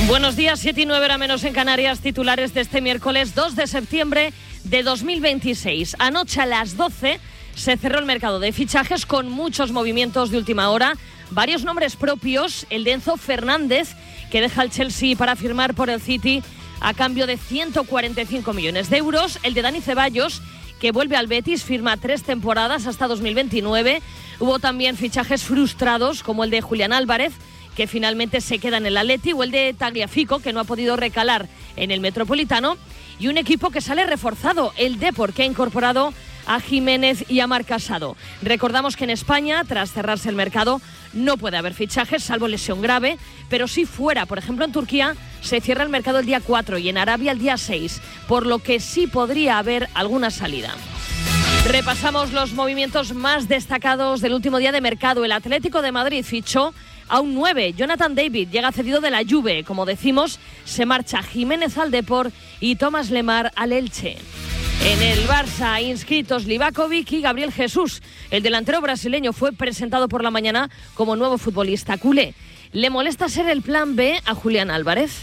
Buenos días, 7:09 hora menos en Canarias, titulares de este miércoles 2 de septiembre de 2026. Anoche a las 12 se cerró el mercado de fichajes con muchos movimientos de última hora. Varios nombres propios, el de Enzo Fernández, que deja el Chelsea para firmar por el City a cambio de 145 millones de euros. El de Dani Ceballos, que vuelve al Betis, firma 3 temporadas hasta 2029. Hubo también fichajes frustrados, como el de Julián Álvarez, que finalmente se queda en el Atleti, o el de Tagliafico, que no ha podido recalar en el Metropolitano, y un equipo que sale reforzado, el Depor, que ha incorporado a Jiménez y a Marc Casado. Recordamos que en España, tras cerrarse el mercado, no puede haber fichajes, salvo lesión grave, pero si fuera, por ejemplo en Turquía, se cierra el mercado el día 4 y en Arabia el día 6, por lo que sí podría haber alguna salida. Repasamos los movimientos más destacados del último día de mercado. El Atlético de Madrid fichó a un 9, Jonathan David, llega cedido de la Juve. Como decimos, se marcha Jiménez al Depor y Thomas Lemar al Elche. En el Barça, inscritos Livakovic y Gabriel Jesús. El delantero brasileño fue presentado por la mañana como nuevo futbolista culé. ¿Le molesta ser el plan B a Julián Álvarez?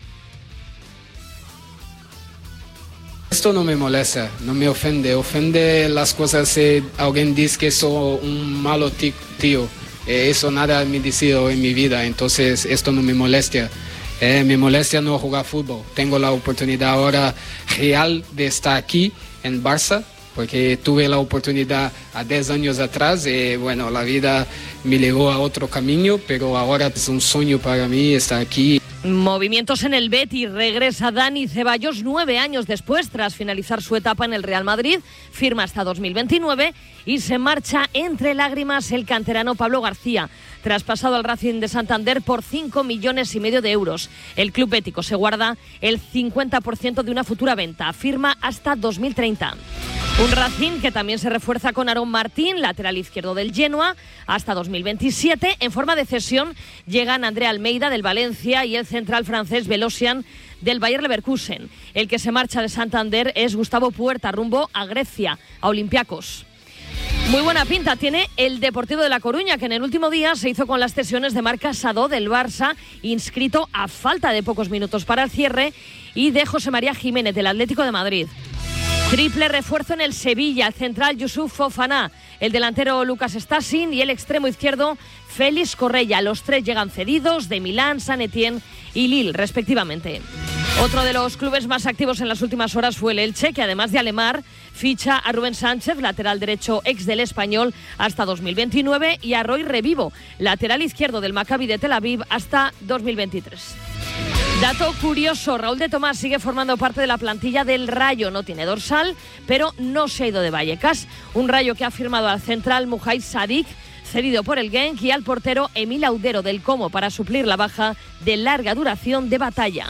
Esto no me molesta, no me ofende. Ofende las cosas si alguien dice que soy un malo tío. Eso nada me ha dicho en mi vida, entonces esto no me molesta. Me molesta no jugar fútbol. Tengo la oportunidad ahora real de estar aquí en Barça, porque tuve la oportunidad a 10 años atrás y bueno, la vida me llevó a otro camino, pero ahora es un sueño para mí estar aquí. Movimientos en el Betis, regresa Dani Ceballos 9 años después, tras finalizar su etapa en el Real Madrid, firma hasta 2029 y se marcha entre lágrimas el canterano Pablo García, traspasado al Racing de Santander por 5,5 millones de euros. El club bético se guarda el 50% de una futura venta, firma hasta 2030. Un Racing que también se refuerza con Aaron Martín, lateral izquierdo del Genoa, hasta 2027. En forma de cesión llegan André Almeida del Valencia y el central francés Velosian del Bayer Leverkusen. El que se marcha de Santander es Gustavo Puerta, rumbo a Grecia, a Olympiacos. Muy buena pinta tiene el Deportivo de La Coruña, que en el último día se hizo con las cesiones de Marc Casado del Barça, inscrito a falta de pocos minutos para el cierre, y de José María Jiménez del Atlético de Madrid. Triple refuerzo en el Sevilla, el central Youssouf Fofana, el delantero Lucas Stasin y el extremo izquierdo Félix Correia. Los 3 llegan cedidos de Milán, San Etienne y Lille, respectivamente. Otro de los clubes más activos en las últimas horas fue el Elche, que además de Alemar, ficha a Rubén Sánchez, lateral derecho ex del Español, hasta 2029, y a Roy Revivo, lateral izquierdo del Maccabi de Tel Aviv, hasta 2023. Dato curioso, Raúl de Tomás sigue formando parte de la plantilla del Rayo. No tiene dorsal, pero no se ha ido de Vallecas. Un Rayo que ha firmado al central Mujahid Sadik, cedido por el Genk, y al portero Emil Audero del Como para suplir la baja de larga duración de Batalla.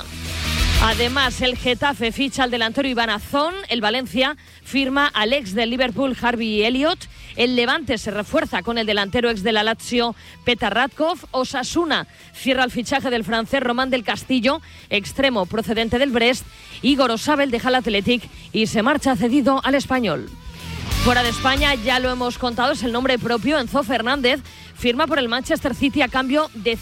Además, el Getafe ficha al delantero Iván Azón, el Valencia firma al ex del Liverpool Harvey Elliott, el Levante se refuerza con el delantero ex de la Lazio Petar Radkov, Osasuna cierra el fichaje del francés Román del Castillo, extremo procedente del Brest, y Gorosabel deja el Athletic y se marcha cedido al Español. Fuera de España, ya lo hemos contado, es el nombre propio, Enzo Fernández firma por el Manchester City a cambio de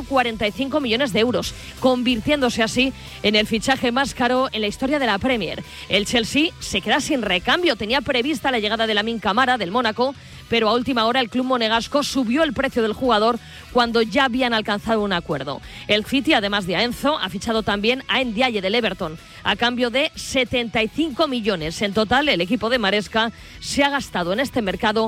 145 millones de euros, convirtiéndose así en el fichaje más caro en la historia de la Premier. El Chelsea se queda sin recambio, tenía prevista la llegada de Lamine Camara del Mónaco, pero a última hora el club monegasco subió el precio del jugador cuando ya habían alcanzado un acuerdo. El City, además de a Enzo, ha fichado también a Ndiaye del Everton a cambio de 75 millones. En total, el equipo de Maresca se ha gastado en este mercado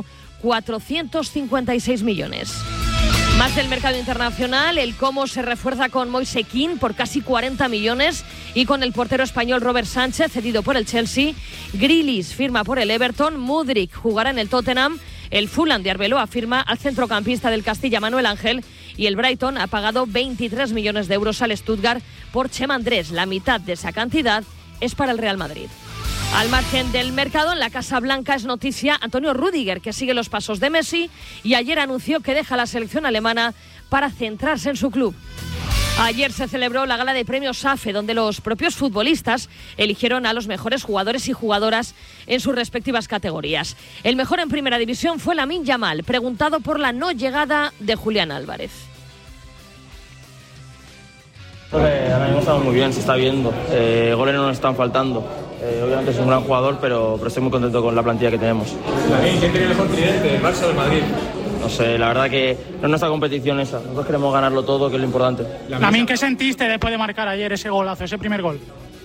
456 millones. Más del mercado internacional, el Como se refuerza con Moise Kean por casi 40 millones y con el portero español Robert Sánchez, cedido por el Chelsea. Grealish firma por el Everton, Mudryk jugará en el Tottenham, el Fulham de Arbeloa firma al centrocampista del Castilla Manuel Ángel y el Brighton ha pagado 23 millones de euros al Stuttgart por Chema Andrés. La mitad de esa cantidad es para el Real Madrid. Al margen del mercado, en la Casa Blanca es noticia Antonio Rüdiger, que sigue los pasos de Messi y ayer anunció que deja la selección alemana para centrarse en su club. Ayer se celebró la gala de premios SAFE, donde los propios futbolistas eligieron a los mejores jugadores y jugadoras en sus respectivas categorías. El mejor en primera división fue Lamine Yamal, preguntado por la no llegada de Julián Álvarez. Ahora estamos muy bien, se está viendo. Goles no nos están faltando. Obviamente es un gran jugador, pero estoy muy contento con la plantilla que tenemos. ¿Quién tiene el mejor tridente, el Barça o el Madrid? No sé, la verdad que no es nuestra competición esa. Nosotros queremos ganarlo todo, que es lo importante. Lamine, ¿qué sentiste después de marcar ayer ese golazo, ese primer gol?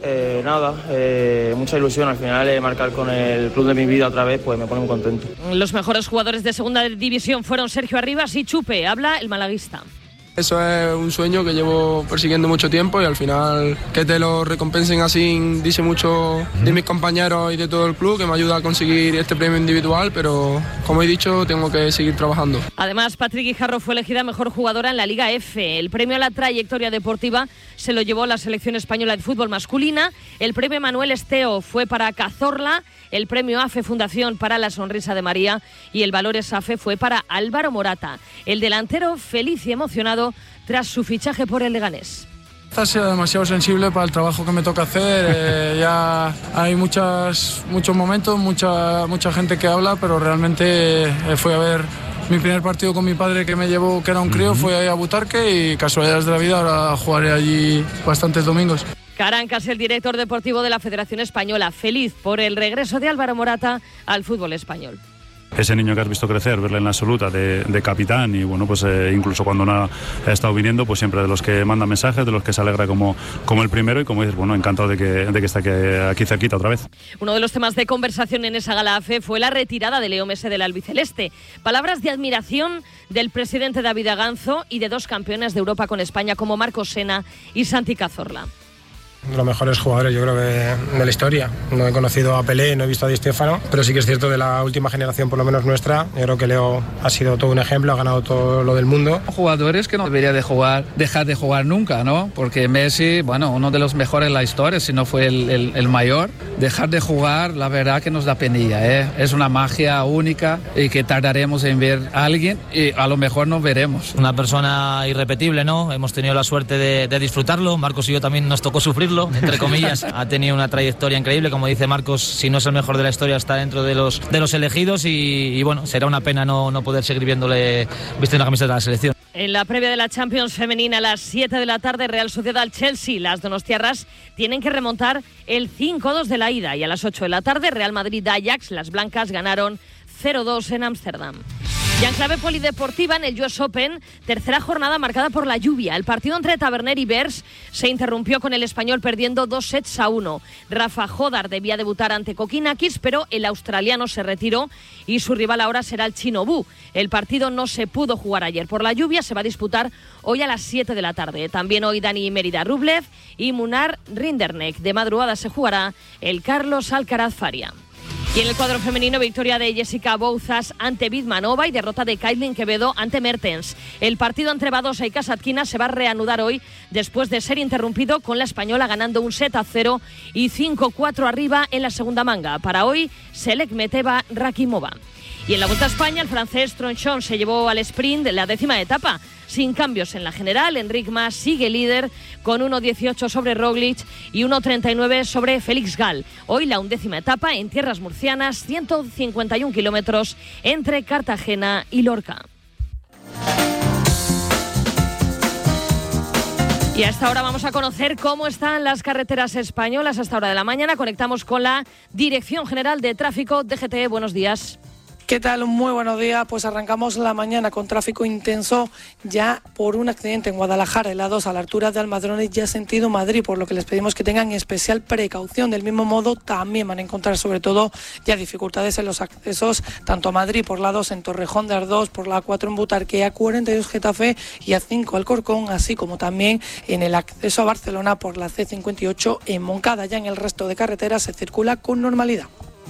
Mucha ilusión. Al final marcar con el club de mi vida otra vez, pues me pone muy contento. Los mejores jugadores de segunda división fueron Sergio Arribas y Chupe. Habla el malaguista. Eso es un sueño que llevo persiguiendo mucho tiempo y al final que te lo recompensen así dice mucho de mis compañeros y de todo el club, que me ayuda a conseguir este premio individual, pero como he dicho tengo que seguir trabajando. Además, Patrick Guijarro fue elegida mejor jugadora en la Liga F. El premio a la trayectoria deportiva se lo llevó la selección española de fútbol masculina. El premio Manuel Esteo fue para Cazorla, el premio AFE Fundación para la Sonrisa de María y el Valores AFE fue para Álvaro Morata. El delantero feliz y emocionado tras su fichaje por el Leganés. Ha sido demasiado sensible para el trabajo que me toca hacer. Ya hay muchos momentos, mucha gente que habla, pero realmente fui a ver mi primer partido con mi padre que me llevó, que era un crío, fue ahí a Butarque y casualidades de la vida, ahora jugaré allí bastantes domingos. Carancas, el director deportivo de la Federación Española, feliz por el regreso de Álvaro Morata al fútbol español. Ese niño que has visto crecer, verle en la absoluta de capitán y bueno, pues incluso cuando no ha estado viniendo, pues siempre de los que manda mensajes, de los que se alegra como el primero y como dices, bueno, encantado de que esté aquí cerquita otra vez. Uno de los temas de conversación en esa gala AFE fue la retirada de Leo Messi del albiceleste. Palabras de admiración del presidente David Aganzo y de dos campeones de Europa con España como Marcos Sena y Santi Cazorla. Los mejores jugadores, yo creo que de la historia. No he conocido a Pelé, no he visto a Di Stéfano, pero sí que es cierto de la última generación, por lo menos nuestra. Yo creo que Leo ha sido todo un ejemplo, ha ganado todo lo del mundo. Jugadores que no debería dejar de jugar nunca, ¿no? Porque Messi, bueno, uno de los mejores en la historia, si no fue el mayor. Dejar de jugar, la verdad que nos da penilla, ¿eh? Es una magia única y que tardaremos en ver a alguien y a lo mejor nos veremos. Una persona irrepetible, ¿no? Hemos tenido la suerte de disfrutarlo. Marcos y yo también nos tocó sufrirlo, entre comillas. Ha tenido una trayectoria increíble, como dice Marcos, si no es el mejor de la historia está dentro de los elegidos y bueno, será una pena no poder seguir viéndole vistiendo la camiseta de la selección. En la previa de la Champions femenina a las 7 de la tarde, Real Sociedad-Chelsea. Las donostiarras tienen que remontar el 5-2 de la ida y a las 8 de la tarde, Real Madrid-Ajax. Las blancas ganaron 0-2 en Ámsterdam. Ya en clave polideportiva, en el US Open, tercera jornada marcada por la lluvia. El partido entre Taverner y Bers se interrumpió con el español perdiendo 2-1. Rafa Jodar debía debutar ante Kokinakis, pero el australiano se retiró y su rival ahora será el chino Wu. El partido no se pudo jugar ayer por la lluvia, se va a disputar hoy a las 7 de la tarde. También hoy Dani Mérida Rublev y Munar Rinderknech. De madrugada se jugará el Carlos Alcaraz Faria. Y en el cuadro femenino, victoria de Jessica Bouzas ante Vidmanova y derrota de Kaitlyn Quevedo ante Mertens. El partido entre Badosa y Kasatkina se va a reanudar hoy después de ser interrumpido con la española ganando un 7-0 y 5-4 arriba en la segunda manga. Para hoy, Selek Meteva Rakimova. Y en la Vuelta a España, el francés Tronchon se llevó al sprint de la 10ª etapa. Sin cambios en la general, Enric Mas sigue líder con 1.18 sobre Roglic y 1.39 sobre Félix Gall. Hoy la 11ª etapa en tierras murcianas, 151 kilómetros entre Cartagena y Lorca. Y a esta hora vamos a conocer cómo están las carreteras españolas. A esta hora de la mañana conectamos con la Dirección General de Tráfico, DGT. Buenos días. ¿Qué tal? Muy buenos días. Pues arrancamos la mañana con tráfico intenso ya por un accidente en Guadalajara, en la 2 a la altura de Almadrones, ya sentido Madrid, por lo que les pedimos que tengan especial precaución. Del mismo modo, también van a encontrar sobre todo ya dificultades en los accesos tanto a Madrid por la 2 en Torrejón de Ardoz, por la 4 en Butarque, A42 Getafe y A5 Alcorcón, así como también en el acceso a Barcelona por la C58 en Moncada. Ya en el resto de carreteras se circula con normalidad.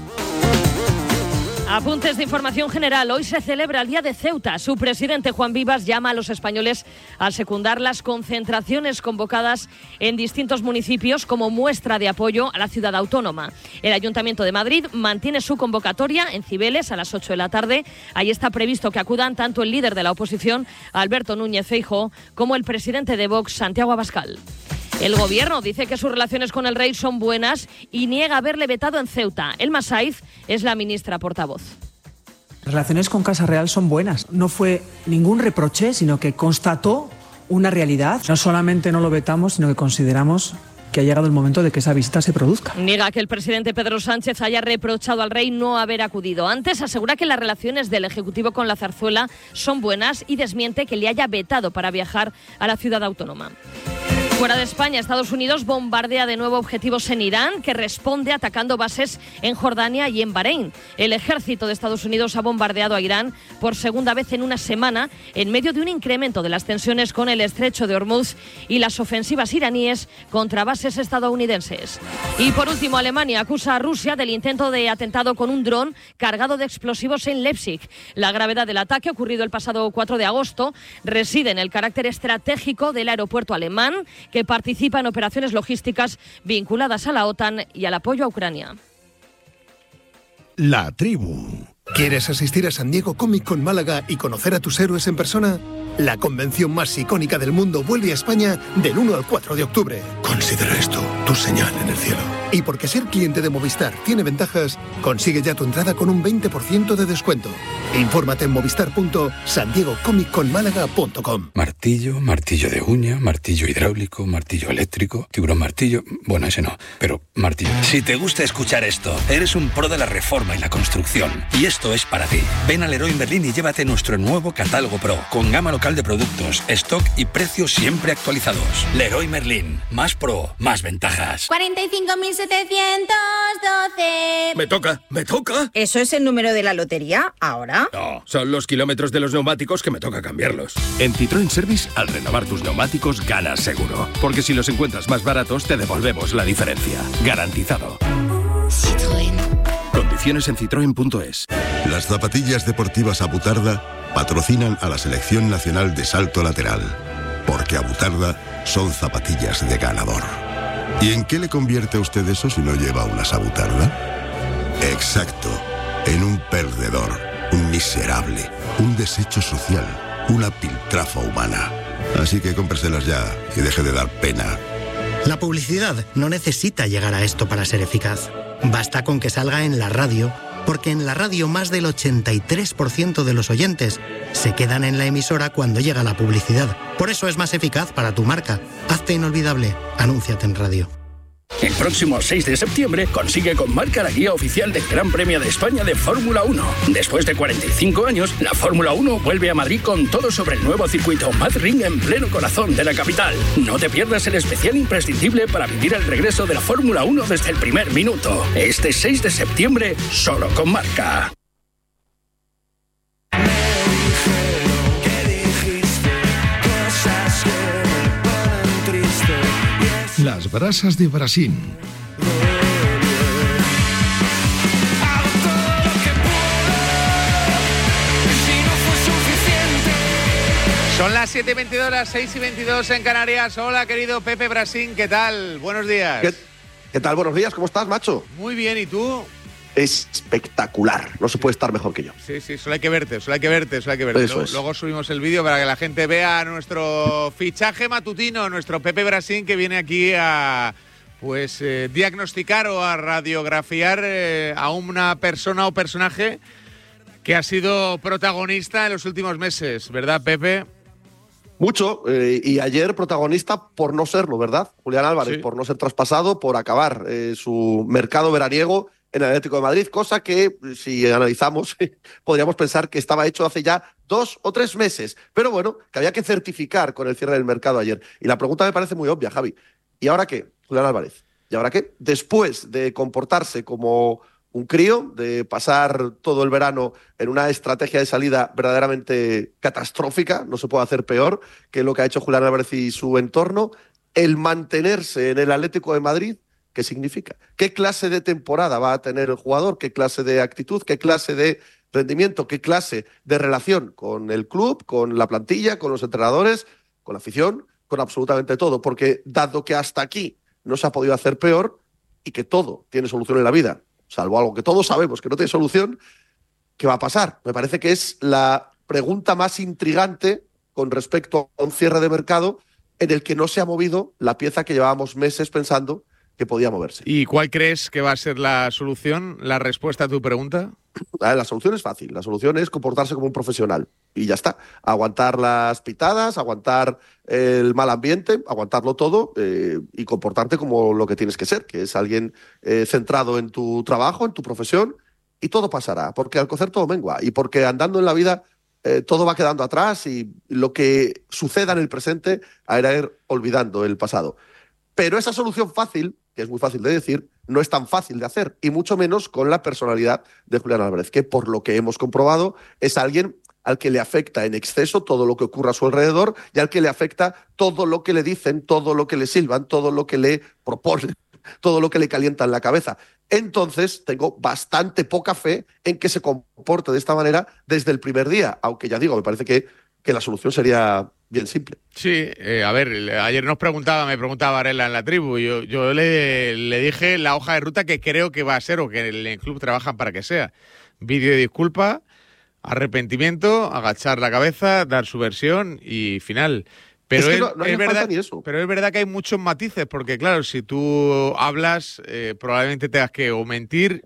Apuntes de información general. Hoy se celebra el Día de Ceuta. Su presidente Juan Vivas llama a los españoles a secundar las concentraciones convocadas en distintos municipios como muestra de apoyo a la ciudad autónoma. El Ayuntamiento de Madrid mantiene su convocatoria en Cibeles a las 8 de la tarde. Ahí está previsto que acudan tanto el líder de la oposición, Alberto Núñez Feijóo, como el presidente de Vox, Santiago Abascal. El gobierno dice que sus relaciones con el rey son buenas y niega haberle vetado en Ceuta. Elma Saiz es la ministra portavoz. Las relaciones con Casa Real son buenas. No fue ningún reproche, sino que constató una realidad. No solamente no lo vetamos, sino que consideramos que ha llegado el momento de que esa visita se produzca. Niega que el presidente Pedro Sánchez haya reprochado al rey no haber acudido. Antes asegura que las relaciones del Ejecutivo con la Zarzuela son buenas y desmiente que le haya vetado para viajar a la ciudad autónoma. Fuera de España, Estados Unidos bombardea de nuevo objetivos en Irán, que responde atacando bases en Jordania y en Bahrein. El ejército de Estados Unidos ha bombardeado a Irán por segunda vez en una semana, en medio de un incremento de las tensiones con el estrecho de Hormuz y las ofensivas iraníes contra bases estadounidenses. Y por último, Alemania acusa a Rusia del intento de atentado con un dron cargado de explosivos en Leipzig. La gravedad del ataque, ocurrido el pasado 4 de agosto, reside en el carácter estratégico del aeropuerto alemán, que participa en operaciones logísticas vinculadas a la OTAN y al apoyo a Ucrania. La tribu. ¿Quieres asistir a San Diego Comic Con Málaga y conocer a tus héroes en persona? La convención más icónica del mundo vuelve a España del 1 al 4 de octubre. Considera esto tu señal en el cielo. Y porque ser cliente de Movistar tiene ventajas, consigue ya tu entrada con un 20% de descuento. Infórmate en movistar.sandiegocomicconmálaga.com. Martillo, martillo de uña, martillo hidráulico, martillo eléctrico, tiburón martillo... Bueno, ese no, pero martillo. Si te gusta escuchar esto, eres un pro de la reforma y la construcción. Y esto es para ti. Ven a Leroy Merlin y llévate nuestro nuevo catálogo Pro, con gama local de productos, stock y precios siempre actualizados. Leroy Merlin, más pro, más ventajas. 45.712. Me toca. ¿Eso es el número de la lotería ahora? No, son los kilómetros de los neumáticos que me toca cambiarlos. En Citroën Service, al renovar tus neumáticos, ganas seguro. Porque si los encuentras más baratos, te devolvemos la diferencia. Garantizado. Citroën. Condiciones en citroen.es. Las zapatillas deportivas Abutarda patrocinan a la Selección Nacional de Salto Lateral. Porque Abutarda son zapatillas de ganador. ¿Y en qué le convierte a usted eso si no lleva unas Abutarda? Exacto, en un perdedor, un miserable, un desecho social, una piltrafa humana. Así que cómpreselas ya y deje de dar pena. La publicidad no necesita llegar a esto para ser eficaz. Basta con que salga en la radio, porque en la radio más del 83% de los oyentes se quedan en la emisora cuando llega la publicidad. Por eso es más eficaz para tu marca. Hazte inolvidable. Anúnciate en radio. El próximo 6 de septiembre consigue con Marca la guía oficial del Gran Premio de España de Fórmula 1. Después de 45 años, la Fórmula 1 vuelve a Madrid con todo sobre el nuevo circuito Madrid en pleno corazón de la capital. No te pierdas el especial imprescindible para vivir el regreso de la Fórmula 1 desde el primer minuto. Este 6 de septiembre, solo con Marca. Las brasas de Brasil. Son las 7:22, las 6:22 en Canarias. Hola, querido Pepe Brasín, ¿qué tal? Buenos días. ¿Qué tal? Buenos días, ¿cómo estás, macho? Muy bien, ¿y tú? Espectacular, no se puede estar mejor que yo. Sí, solo hay que verte. Eso Luego subimos el vídeo para que la gente vea nuestro fichaje matutino, nuestro Pepe Brasín, que viene aquí a diagnosticar o a radiografiar a una persona o personaje que ha sido protagonista en los últimos meses, ¿verdad, Pepe? Mucho, y ayer protagonista por no serlo, ¿verdad? Julián Álvarez, sí. Por no ser traspasado, por acabar su mercado veraniego en el Atlético de Madrid, cosa que, si analizamos, podríamos pensar que estaba hecho hace ya 2 o 3 meses. Pero bueno, que había que certificar con el cierre del mercado ayer. Y la pregunta me parece muy obvia, Javi. ¿Y ahora qué, Julián Álvarez? ¿Y ahora qué? Después de comportarse como un crío, de pasar todo el verano en una estrategia de salida verdaderamente catastrófica, no se puede hacer peor que lo que ha hecho Julián Álvarez y su entorno, el mantenerse en el Atlético de Madrid, ¿qué significa? ¿Qué clase de temporada va a tener el jugador? ¿Qué clase de actitud? ¿Qué clase de rendimiento? ¿Qué clase de relación con el club, con la plantilla, con los entrenadores, con la afición, con absolutamente todo? Porque dado que hasta aquí no se ha podido hacer peor y que todo tiene solución en la vida, salvo algo que todos sabemos que no tiene solución, ¿qué va a pasar? Me parece que es la pregunta más intrigante con respecto a un cierre de mercado en el que no se ha movido la pieza que llevábamos meses pensando que podía moverse. ¿Y cuál crees que va a ser la solución, la respuesta a tu pregunta? La solución es fácil. La solución es comportarse como un profesional. Y ya está. Aguantar las pitadas, aguantar el mal ambiente, aguantarlo todo y comportarte como lo que tienes que ser, que es alguien centrado en tu trabajo, en tu profesión, y todo pasará. Porque al cocer todo mengua. Y porque andando en la vida todo va quedando atrás y lo que suceda en el presente a ir olvidando el pasado. Pero esa solución fácil, que es muy fácil de decir, no es tan fácil de hacer, y mucho menos con la personalidad de Julián Álvarez, que por lo que hemos comprobado es alguien al que le afecta en exceso todo lo que ocurre a su alrededor y al que le afecta todo lo que le dicen, todo lo que le silban, todo lo que le proponen, todo lo que le calienta en la cabeza. Entonces, tengo bastante poca fe en que se comporte de esta manera desde el primer día, aunque ya digo, me parece que la solución sería bien simple. Sí, a ver, ayer me preguntaba Varela en la tribu, y yo le dije la hoja de ruta que creo que va a ser, o que en el club trabajan para que sea. Vídeo de disculpa, arrepentimiento, agachar la cabeza, dar su versión y final. Pero es verdad que hay muchos matices, porque claro, si tú hablas, probablemente tengas que o mentir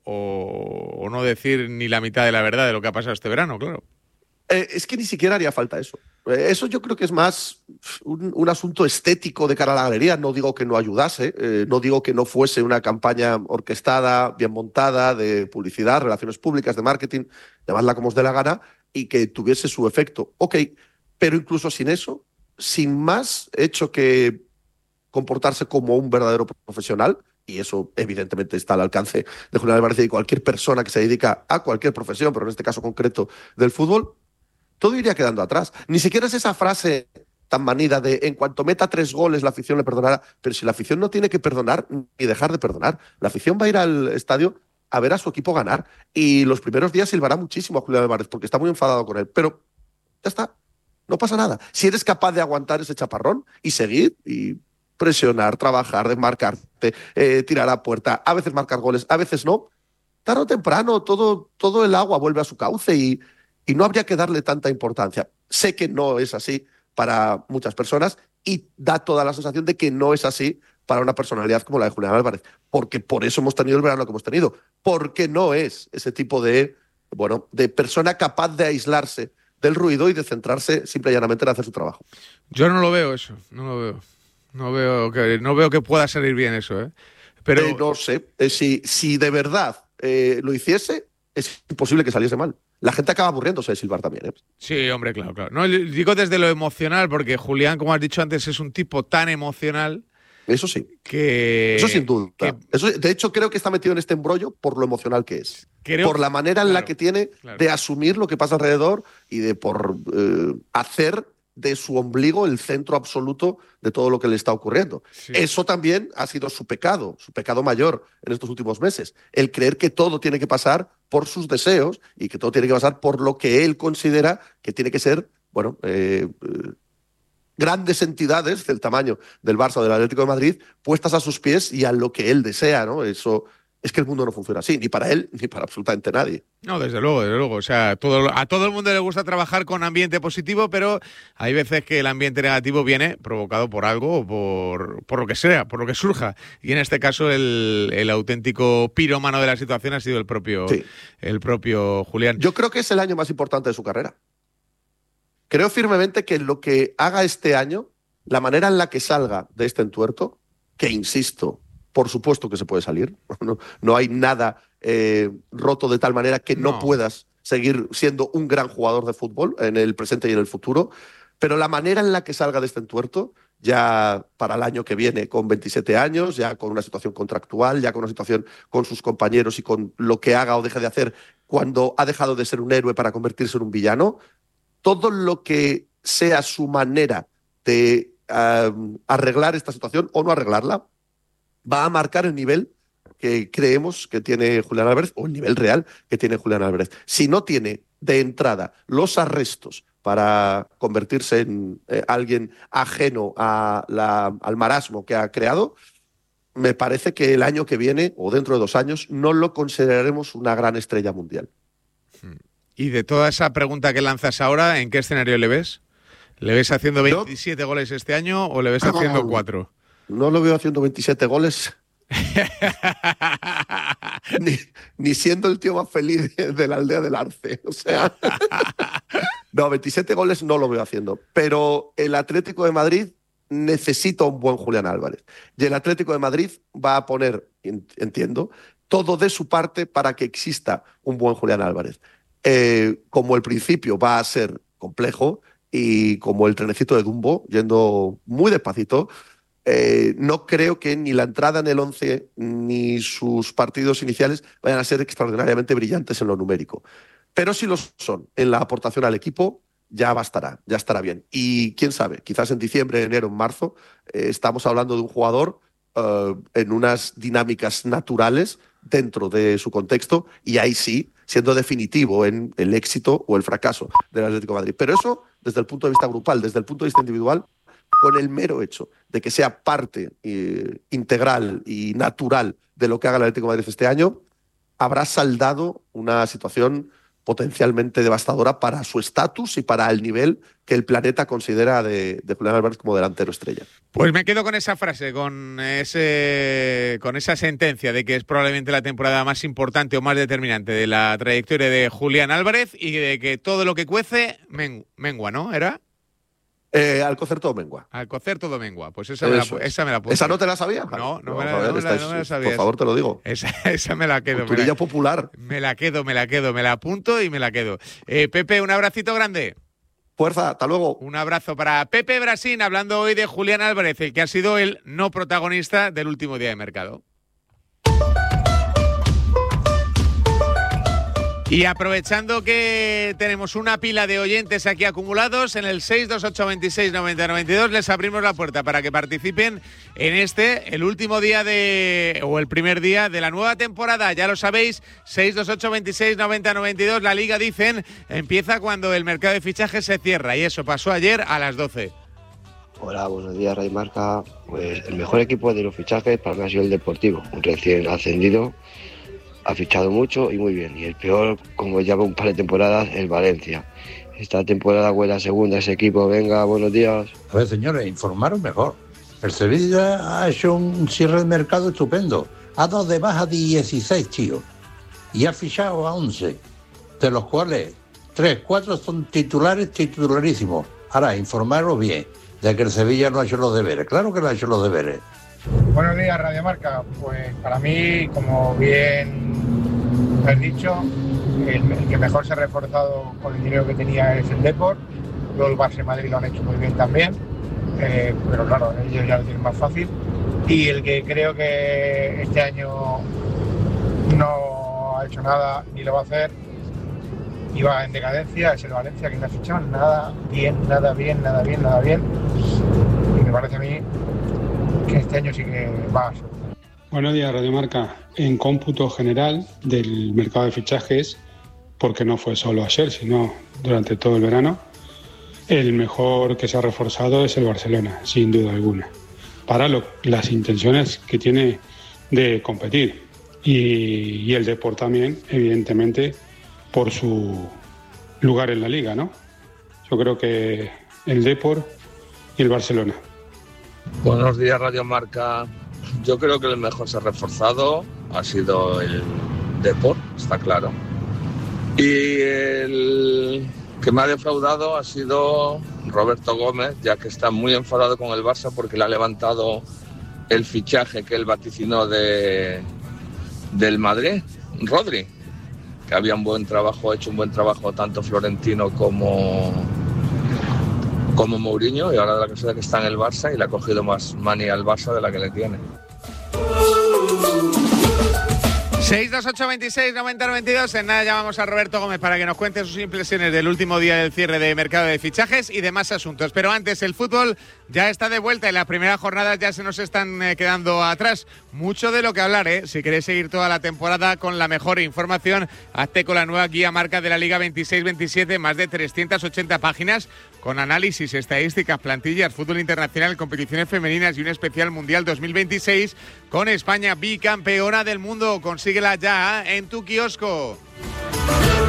o no decir ni la mitad de la verdad de lo que ha pasado este verano, claro. Es que ni siquiera haría falta eso. Eso yo creo que es más un asunto estético de cara a la galería. No digo que no ayudase, no digo que no fuese una campaña orquestada, bien montada, de publicidad, relaciones públicas, de marketing, llamadla como os dé la gana, y que tuviese su efecto. Ok, pero incluso sin eso, sin más hecho que comportarse como un verdadero profesional, y eso evidentemente está al alcance de Julián Álvarez y de cualquier persona que se dedica a cualquier profesión, pero en este caso concreto del fútbol, todo iría quedando atrás. Ni siquiera es esa frase tan manida de en cuanto meta 3 goles la afición le perdonará, pero si la afición no tiene que perdonar ni dejar de perdonar, la afición va a ir al estadio a ver a su equipo ganar, y los primeros días silbará muchísimo a Julián Álvarez porque está muy enfadado con él, pero ya está, no pasa nada. Si eres capaz de aguantar ese chaparrón y seguir y presionar, trabajar, desmarcarte, tirar a puerta, a veces marcar goles, a veces no, tarde o temprano todo el agua vuelve a su cauce y no habría que darle tanta importancia. Sé que no es así para muchas personas y da toda la sensación de que no es así para una personalidad como la de Julián Álvarez, porque por eso hemos tenido el verano que hemos tenido, porque no es ese tipo de persona capaz de aislarse del ruido y de centrarse simple y llanamente en hacer su trabajo. Yo no lo veo eso, no lo veo. No veo que pueda salir bien eso, ¿eh? Pero no sé, si de verdad lo hiciese, es imposible que saliese mal. La gente acaba aburriéndose de silbar también, ¿eh? Sí, hombre, claro. No, digo desde lo emocional, porque Julián, como has dicho antes, es un tipo tan emocional. Eso sí. Eso sin duda. De hecho, creo que está metido en este embrollo por lo emocional que es. Por la manera en la que tiene de asumir lo que pasa alrededor y de hacer de su ombligo el centro absoluto de todo lo que le está ocurriendo. Sí. Eso también ha sido su pecado mayor en estos últimos meses. El creer que todo tiene que pasar por sus deseos y que todo tiene que pasar por lo que él considera que tiene que ser, grandes entidades del tamaño del Barça o del Atlético de Madrid puestas a sus pies y a lo que él desea, ¿no? Eso es que el mundo no funciona así, ni para él ni para absolutamente nadie. No, desde luego. O sea, a todo el mundo le gusta trabajar con ambiente positivo, pero hay veces que el ambiente negativo viene provocado por algo o por lo que sea, por lo que surja. Y en este caso el auténtico pirómano de la situación ha sido el propio Julián. Yo creo que es el año más importante de su carrera. Creo firmemente que lo que haga este año, la manera en la que salga de este entuerto, que insisto, por supuesto que se puede salir, no hay nada roto de tal manera que no puedas seguir siendo un gran jugador de fútbol en el presente y en el futuro, pero la manera en la que salga de este entuerto, ya para el año que viene con 27 años, ya con una situación contractual, ya con una situación con sus compañeros y con lo que haga o deje de hacer cuando ha dejado de ser un héroe para convertirse en un villano, todo lo que sea su manera de arreglar esta situación o no arreglarla, va a marcar el nivel que creemos que tiene Julián Álvarez, o el nivel real que tiene Julián Álvarez. Si no tiene de entrada los arrestos para convertirse en alguien ajeno al marasmo que ha creado, me parece que el año que viene, o dentro de 2 años, no lo consideraremos una gran estrella mundial. Y de toda esa pregunta que lanzas ahora, ¿en qué escenario le ves? ¿Le ves haciendo 27 goles este año o le ves haciendo 4? No lo veo haciendo 27 goles ni siendo el tío más feliz de la aldea del Arce. O sea, no, 27 goles no lo veo haciendo. Pero el Atlético de Madrid necesita un buen Julián Álvarez. Y el Atlético de Madrid va a poner, entiendo, todo de su parte para que exista un buen Julián Álvarez. Como el principio va a ser complejo y como el trenecito de Dumbo, yendo muy despacito, no creo que ni la entrada en el 11 ni sus partidos iniciales vayan a ser extraordinariamente brillantes en lo numérico. Pero si lo son en la aportación al equipo, ya bastará, ya estará bien. Y quién sabe, quizás en diciembre, enero, en marzo, estamos hablando de un jugador en unas dinámicas naturales dentro de su contexto, y ahí sí, siendo definitivo en el éxito o el fracaso del Atlético de Madrid. Pero eso desde el punto de vista grupal, desde el punto de vista individual, con el mero hecho de que sea parte integral y natural de lo que haga el Atlético de Madrid este año, habrá saldado una situación potencialmente devastadora para su estatus y para el nivel que el planeta considera de Julián Álvarez como delantero estrella. Pues me quedo con esa frase, con esa sentencia de que es probablemente la temporada más importante o más determinante de la trayectoria de Julián Álvarez, y de que todo lo que cuece mengua, ¿no? ¿Era? Al cocer todo mengua. Al cocer todo mengua. Pues esa me la pongo. ¿Esa no te la sabía? No me la sabía. Por favor, te lo digo. Esa me la quedo. Culturilla popular. Me la apunto y me la quedo. Pepe, un abracito grande. Fuerza, hasta luego. Un abrazo para Pepe Brasín, hablando hoy de Julián Álvarez, el que ha sido el no protagonista del último día de mercado. Y aprovechando que tenemos una pila de oyentes aquí acumulados, en el 628269092 les abrimos la puerta para que participen en el último día o el primer día de la nueva temporada. Ya lo sabéis, 628269092, la Liga, dicen, empieza cuando el mercado de fichajes se cierra, y eso pasó ayer a las 12. Hola, buenos días, Radio Marca. Pues el mejor equipo de los fichajes para mí ha sido el Deportivo, un recién ascendido. Ha fichado mucho y muy bien. Y el peor, como lleva un par de temporadas, el Valencia. Esta temporada huele a segunda ese equipo. Venga, buenos días. A ver, señores, informaros mejor. El Sevilla ha hecho un cierre de mercado estupendo. Ha dado de baja 16 tíos. Y ha fichado a 11. De los cuales 3, 4 son titularísimos. Ahora, informaros bien de que el Sevilla no ha hecho los deberes. Claro que no ha hecho los deberes. Buenos días, Radio Marca. Pues para mí, como bien has dicho, el que mejor se ha reforzado con el dinero que tenía es el Depor. Luego el Barça y Madrid lo han hecho muy bien también, pero claro, ellos ya lo tienen más fácil. Y el que creo que este año no ha hecho nada ni lo va a hacer y va en decadencia es el Valencia, que no ha fichado nada bien. Y me parece a mí que este año sí que va a ser. Buenos días, Radio Marca. En cómputo general del mercado de fichajes, porque no fue solo ayer, sino durante todo el verano, el mejor que se ha reforzado es el Barcelona, sin duda alguna, para las intenciones que tiene de competir. Y el Depor también, evidentemente, por su lugar en la Liga, ¿no? Yo creo que el Depor y el Barcelona. Buenos días, Radio Marca. Yo creo que el mejor se ha reforzado ha sido el Depor, está claro. Y el que me ha defraudado ha sido Roberto Gómez, ya que está muy enfadado con el Barça porque le ha levantado el fichaje que él vaticinó del Madrid, Rodri, que había hecho un buen trabajo tanto Florentino como Mourinho, y ahora la cosa es que está en el Barça y le ha cogido más manía al Barça de la que le tiene. 628269092. En nada llamamos a Roberto Gómez para que nos cuente sus impresiones del último día del cierre de mercado de fichajes y demás asuntos. Pero antes, el fútbol ya está de vuelta y las primeras jornadas ya se nos están quedando atrás. Mucho de lo que hablar, ¿eh? Si queréis seguir toda la temporada con la mejor información, hazte con la nueva guía marca de la Liga 26-27, más de 380 páginas con análisis, estadísticas, plantillas, fútbol internacional, competiciones femeninas y un especial Mundial 2026 con España bicampeona del mundo. Consíguela ya en tu kiosco.